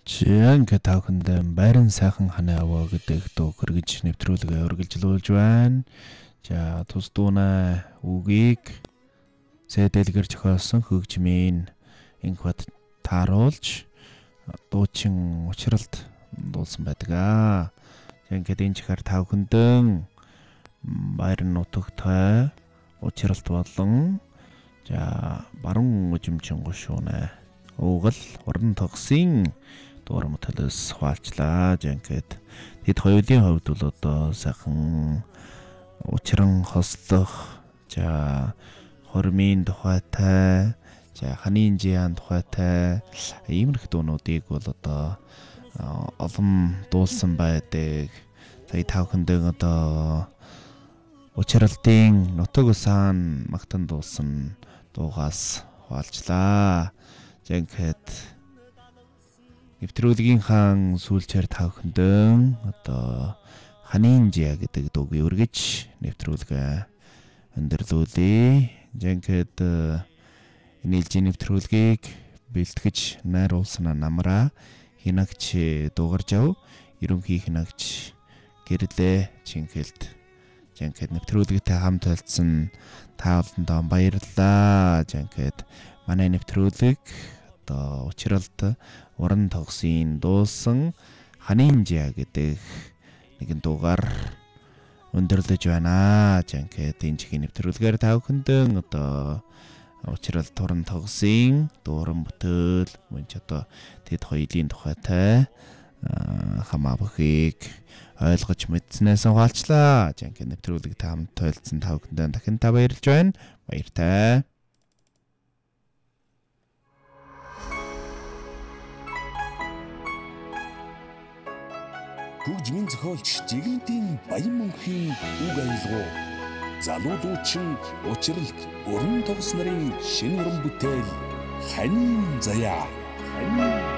Ингээд та бүхэндээ байран сайхан ханаа аваа гэдэг дуу хөргөж нэвтрүүлгээ үргэлжлүүлж байна. За тус дууна үгийг CD-лгэр зохиосон хөгжмийн инхбат тааруулж дуучин учралт дуулсан байдаг. Ингээд энэ чихээр та бүхэндээ байран нутагтай учралт болон за баруун үжимчин гушуунаа уугал уран тогсын дуурам талаас хуваалчлаа. Ингээд тэд хоёулын хувьд бол одоо сайхан учран хослох за хормын тухайтай за ханийн жиан тухайтай иймэрхүү дуунуудыг бол одоо олон дуулсан байдаг. За та бүхэндээ одоо учралтын нутаг усан магтан дуулсан дуугаас хуваалчлаа. Ингээд нэвтрүүлгийн хаан сүүлчээр та бүхэндээ одоо ханийн жиа гэдэг дууг өргөж нэвтрүүлгээ өндөрлүүлье. Ингээд энэлжийн нэвтрүүлгийг бэлтгэж найруулсан намраа хинагч дуугарж ав. Ерөнхий хинагч гэрлээ Чинхэлд. Ингээд нэвтрүүлэгтэй хамт олцсон та бүхэндээ баярлалаа. Ингээд манай нэвтрүүлэг одоо учралт уран тогсын дуулсан ханийн жиа гэдэг нэгэн дуугаар өндөрлөж байна. Ингээд энэ чихийн нэвтрүүлгээр та бүхэндээ одоо учралт уран тогсын дууран бүтээл мөн ч одоо тэд хоёрын тухайтай хамаа бүхийг ойлгож мэдснээс хуваалчлаа. Ингээд нэвтрүүлэг та хамт тойлцсон та бүхэндээ дахин та баярлж байна. Баяртай. Хөгжмийн зохиолч Жигэнтийн Баян мөнхийн үг аялгуу залуу дуучин учралт уран тогс нарын шинэ уран бүтээл ханийн заяа.